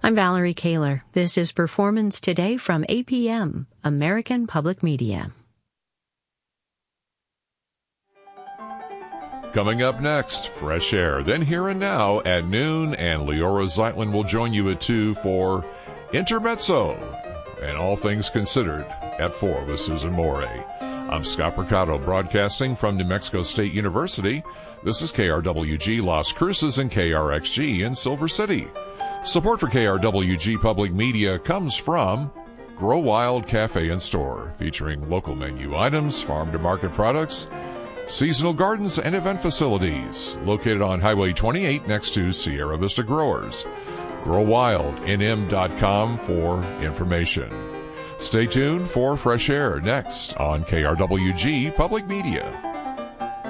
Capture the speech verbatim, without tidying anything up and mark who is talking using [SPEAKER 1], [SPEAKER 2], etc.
[SPEAKER 1] I'm Valerie Kaler. This is Performance Today from A P M, American Public Media.
[SPEAKER 2] Coming up next, Fresh Air. Then Here and Now at noon, and Leora Zeitlin will join you at two for Intermezzo and All Things Considered at four with Susan Morey. I'm Scott Percato, broadcasting from New Mexico State University. This is K R W G Las Cruces and K R X G in Silver City. Support for K R W G Public Media comes from Grow Wild Cafe and Store, featuring local menu items, farm-to-market products, seasonal gardens, and event facilities, located on Highway twenty-eight next to Sierra Vista Growers. grow wild n m dot com for information. Stay tuned for Fresh Air next on K R W G Public Media.